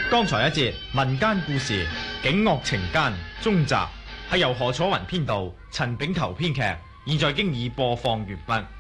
剛才一節民間故事《警惡懲奸》中集係由何楚雲編導、陳炳球編劇，現在經已播放完畢。